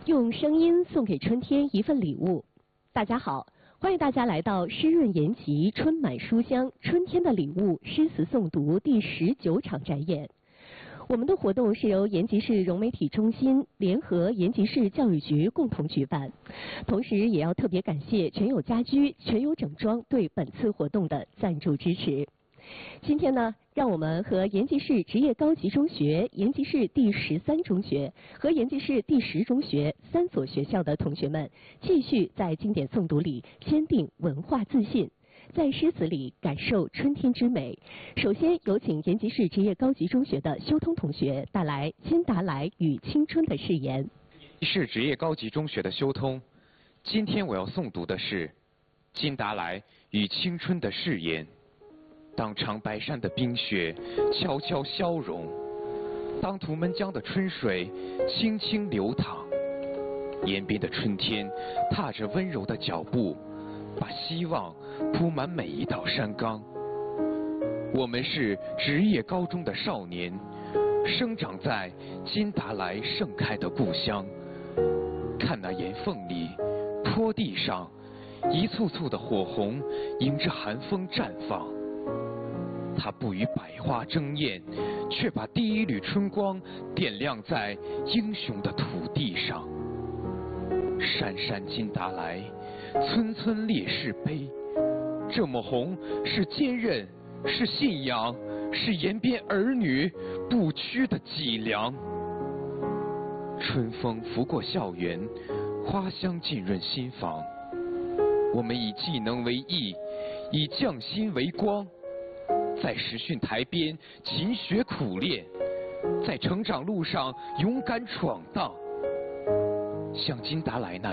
用声音送给春天一份礼物。大家好，欢迎大家来到湿润延吉春满书香春天的礼物诗词诵读第19场展演。我们的活动是由延吉市融媒体中心联合延吉市教育局共同举办，同时也要特别感谢全友家居、全友整装对本次活动的赞助支持。今天呢，让我们和延吉市职业高级中学、延吉市第13中学和延吉市第10中学3所学校的同学们，继续在经典诵读里坚定文化自信，在诗词里感受春天之美。首先有请延吉市职业高级中学的修通同学带来《金达莱与青春的誓言》。 是职业高级中学的修通，今天我要诵读的是《金达莱与青春的誓言》。当长白山的冰雪悄悄消融，当图们江的春水轻轻流淌，延边的春天踏着温柔的脚步，把希望铺满每一道山岗。我们是职业高中的少年，生长在金达莱盛开的故乡。看那岩缝里、坡地上，一簇簇的火红迎着寒风绽放。它不与百花争艳，却把第一缕春光点亮在英雄的土地上。山山金达莱，村村烈士碑。这抹红是坚韧，是信仰，是延边儿女不屈的脊梁。春风拂过校园，花香浸润心房。我们以技能为翼，以匠心为光。在实训台边勤学苦练，在成长路上勇敢闯荡，像金达莱那